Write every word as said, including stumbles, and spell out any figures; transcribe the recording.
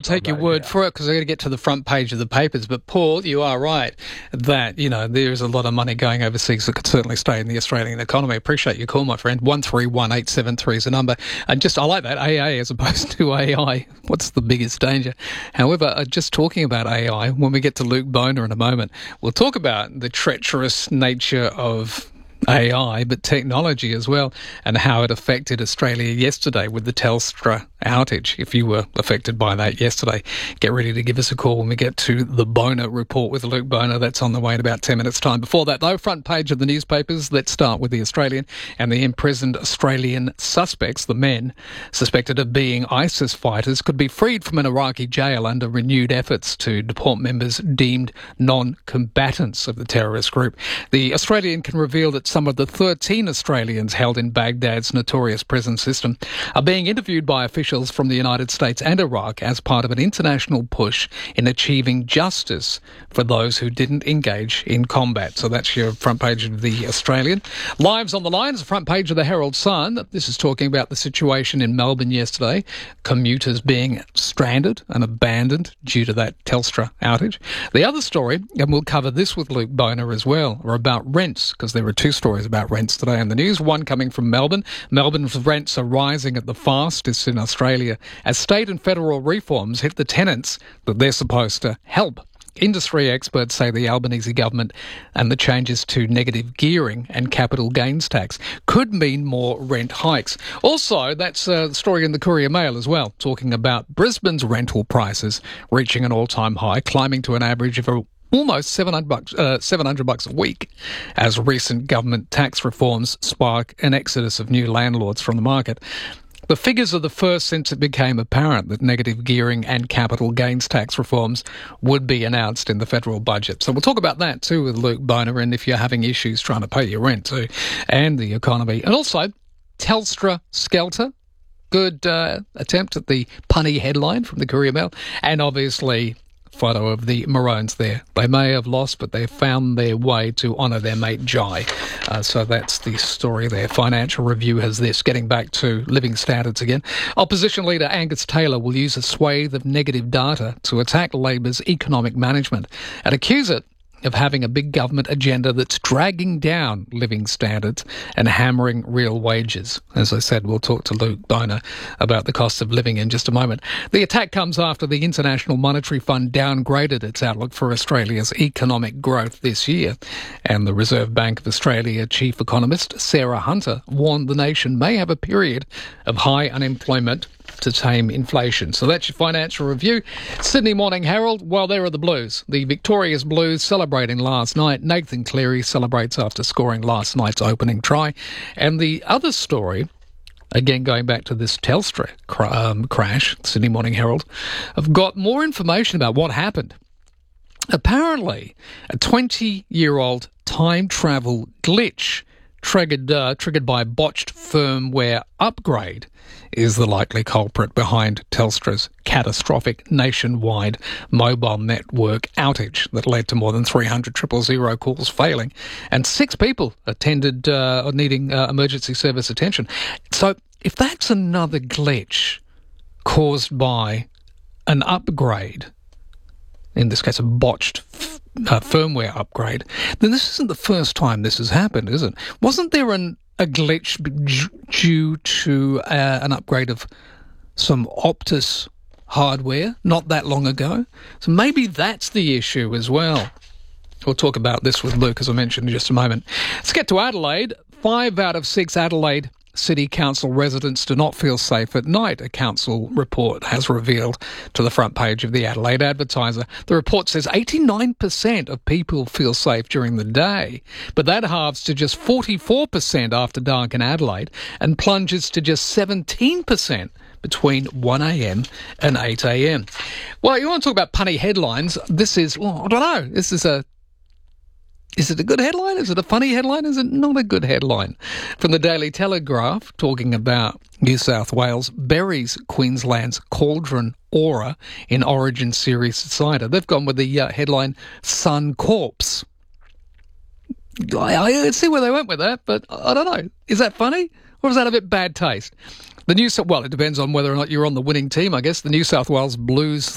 take your word for it because I've got to get to the front page of the papers. But, Paul, you are right that, you know, there is a lot of money going overseas that could certainly stay in the Australian economy. Appreciate your call, my friend. one three one eight seven three is the number. And just, I like that, A A as opposed to A I. What's the biggest danger? However, uh, just talking about A I, when we get to Luke Boner in a moment, we'll talk about the treacherous nature of A I, but technology as well, and how it affected Australia yesterday with the Telstra outage. If you were affected by that yesterday, get ready to give us a call when we get to the Boner Report with Luke Boner. That's on the way in about ten minutes' time. Before that, though, front page of the newspapers. Let's start with the Australian and the imprisoned Australian suspects, the men suspected of being ISIS fighters, could be freed from an Iraqi jail under renewed efforts to deport members deemed non-combatants of the terrorist group. The Australian can reveal that some of the thirteen Australians held in Baghdad's notorious prison system are being interviewed by officials from the United States and Iraq as part of an international push in achieving justice for those who didn't engage in combat. So that's your front page of the Australian. Lives on the line is the front page of the Herald Sun. This is talking about the situation in Melbourne yesterday. Commuters being stranded and abandoned due to that Telstra outage. The other story, and we'll cover this with Luke Boner as well, are about rents, because there were two stories about rents today in the news. One coming from Melbourne. Melbourne's rents are rising at the fastest in Australia as state and federal reforms hit the tenants that they're supposed to help. Industry experts say the Albanese government and the changes to negative gearing and capital gains tax could mean more rent hikes. Also, that's a story in the Courier Mail as well, talking about Brisbane's rental prices reaching an all-time high, climbing to an average of a almost seven hundred bucks, uh, seven hundred bucks a week, as recent government tax reforms spark an exodus of new landlords from the market. The figures are the first since it became apparent that negative gearing and capital gains tax reforms would be announced in the federal budget. So we'll talk about that too with Luke Boner, and if you're having issues trying to pay your rent too, and the economy. And also, Telstra Skelter. Good uh, attempt at the punny headline from the Courier Mail. And obviously, photo of the Maroons there. They may have lost, but they found their way to honour their mate Jai. Uh, so that's the story there. Financial Review has this. Getting back to living standards again. Opposition leader Angus Taylor will use a swathe of negative data to attack Labor's economic management and accuse it of having a big government agenda that's dragging down living standards and hammering real wages. As I said, we'll talk to Luke Boner about the cost of living in just a moment. The attack comes after the International Monetary Fund downgraded its outlook for Australia's economic growth this year. And the Reserve Bank of Australia chief economist Sarah Hunter warned the nation may have a period of high unemployment to tame inflation. So that's your Financial Review. Sydney Morning Herald, well, there are the Blues. The Victorious Blues celebrating last night. Nathan Cleary celebrates after scoring last night's opening try. And the other story, again going back to this Telstra cr- um, crash, Sydney Morning Herald, I've got more information about what happened. Apparently, a twenty-year-old time travel glitch triggered uh, triggered by a botched firmware upgrade is the likely culprit behind Telstra's catastrophic nationwide mobile network outage that led to more than three hundred triple zero calls failing and six people attended uh, needing uh, emergency service attention. So if that's another glitch caused by an upgrade, in this case a botched f- uh, firmware upgrade, then this isn't the first time this has happened, is it? Wasn't there an, a glitch due to uh, an upgrade of some Optus hardware not that long ago? So maybe that's the issue as well. We'll talk about this with Luke, as I mentioned, in just a moment. Let's get to Adelaide. Five out of six Adelaide City Council residents do not feel safe at night, a council report has revealed to the front page of the Adelaide Advertiser. The report says eighty-nine percent of people feel safe during the day, but that halves to just forty-four percent after dark in Adelaide and plunges to just seventeen percent between one a.m. and eight a.m. Well, you want to talk about punny headlines. This is, well, I don't know, this is a Is it a good headline? Is it a funny headline? Is it not a good headline? From the Daily Telegraph, talking about New South Wales buries Queensland's cauldron aura in Origin Series cider. They've gone with the uh, headline, Sun Corpse. I, I see where they went with that, but I don't know. Is that funny? Or is that a bit bad taste? The New South, well, it depends on whether or not you're on the winning team, I guess. The New South Wales Blues